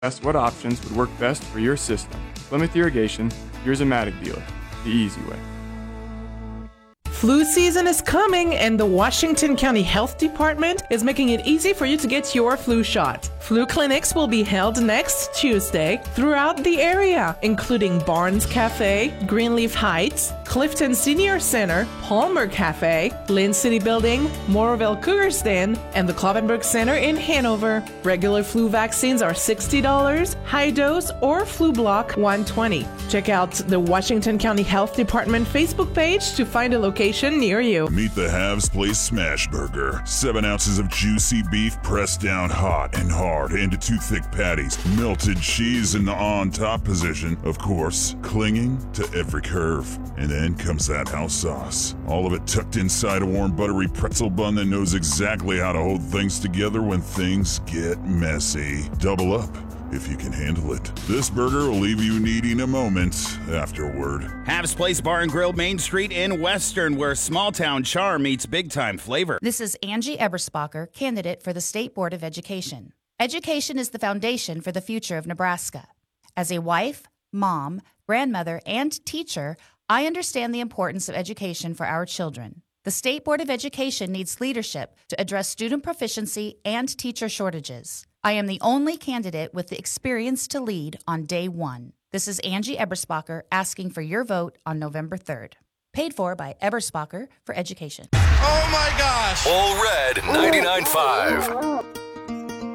what options would work best for your system. Plymouth Irrigation, your Zematic dealer, the easy way. Flu season is coming, and the Washington County Health Department is making it easy for you to get your flu shot. Flu clinics will be held next Tuesday throughout the area, including Barnes Cafe, Greenleaf Heights, Clifton Senior Center, Palmer Cafe, Lynn City Building, Moorville Cougars Den, and the Kloppenburg Center in Hanover. Regular flu vaccines are $60, high dose or flu block $120. Check out the Washington County Health Department Facebook page to find a location near you. Meet the Habs Place Smash Burger. 7 ounces of juicy beef pressed down hot and hard into 2 thick patties. Melted cheese in the on-top position, of course, clinging to every curve. And then comes that house sauce. All of it tucked inside a warm, buttery pretzel bun that knows exactly how to hold things together when things get messy. Double up if you can handle it. This burger will leave you needing a moment afterward. Habs Place Bar and Grill, Main Street in Western, where small-town charm meets big-time flavor. This is Angie Eberspacher, candidate for the State Board of Education. Education is the foundation for the future of Nebraska. As a wife, mom, grandmother, and teacher, I understand the importance of education for our children. The State Board of Education needs leadership to address student proficiency and teacher shortages. I am the only candidate with the experience to lead on day one. This is Angie Eberspacher asking for your vote on November 3rd. Paid for by Eberspacher for Education. Oh my gosh! All Red 99.5.